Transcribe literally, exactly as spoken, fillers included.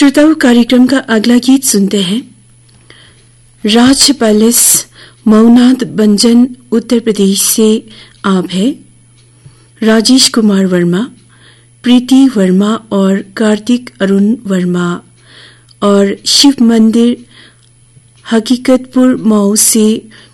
श्रोताओं, कार्यक्रम का अगला गीत सुनते हैं। राज पैलेस मऊनाद बंजन उत्तर प्रदेश से आप है। राजेश कुमार वर्मा, प्रीति वर्मा और कार्तिक अरुण वर्मा और शिव मंदिर हकीकतपुर मऊ से